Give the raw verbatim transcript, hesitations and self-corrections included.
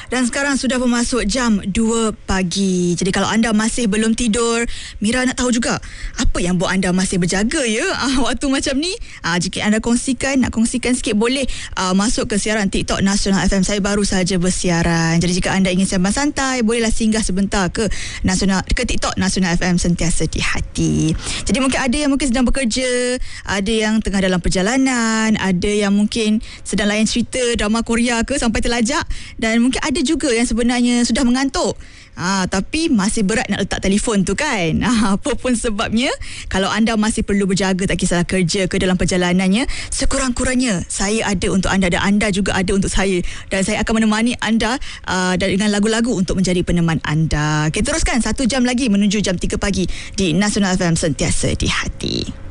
Dan sekarang sudah bermasuk jam dua pagi. Jadi kalau anda masih belum tidur, Mira nak tahu juga apa yang buat anda masih berjaga ya ah, waktu macam ni. Ah, jika anda kongsikan, nak kongsikan sikit boleh ah, masuk ke siaran TikTok Nasional F M. Saya baru saja bersiaran. Jadi jika anda ingin sembang santai, bolehlah singgah sebentar ke Nasional ke TikTok Nasional F M, sentiasa di hati. Jadi mungkin ada yang mungkin sedang bekerja, ada yang tengah dalam perjalanan, ada yang mungkin sedang layan cerita drama Korea ke sampai terlajak, dan mungkin ada juga yang sebenarnya sudah mengantuk. Ah, tapi masih berat nak letak telefon tu kan. Ah, apa pun sebabnya, kalau anda masih perlu berjaga, tak kisahlah kerja ke dalam perjalanannya, sekurang-kurangnya saya ada untuk anda dan anda juga ada untuk saya, dan saya akan menemani anda uh, dengan lagu-lagu untuk menjadi peneman anda. Okay, teruskan satu jam lagi menuju jam tiga pagi di Nasional F M, sentiasa di hati.